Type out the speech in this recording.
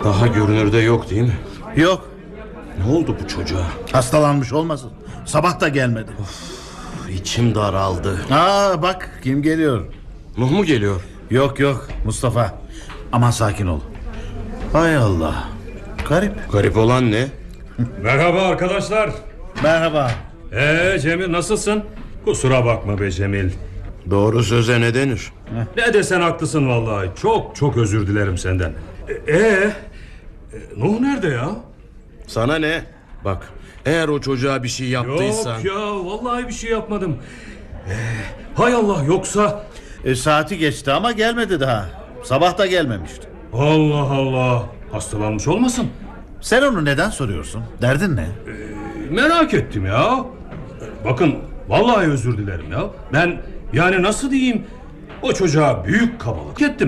Daha görünürde yok değil mi? Yok. Ne oldu bu çocuğa? Hastalanmış olmasın. Sabah da gelmedi. İçim daraldı. Bak kim geliyor. Nuh mu geliyor? Yok Mustafa. Aman sakin ol. Hay Allah. Garip. Garip olan ne? Merhaba arkadaşlar. Merhaba. Cemil nasılsın? Kusura bakma be Cemil. Doğru söze ne denir? Ne desen haklısın vallahi. Çok özür dilerim senden. Nuh nerede ya? Sana ne? Bak, eğer o çocuğa bir şey yaptıysan... Yok ya, vallahi bir şey yapmadım. Hay Allah, yoksa... Saati geçti ama gelmedi daha. Sabah da gelmemişti. Allah Allah, hastalanmış olmasın? Sen onu neden soruyorsun? Derdin ne? Merak ettim ya. Bakın, vallahi özür dilerim ya. Ben yani nasıl diyeyim, o çocuğa büyük kabalık ettim.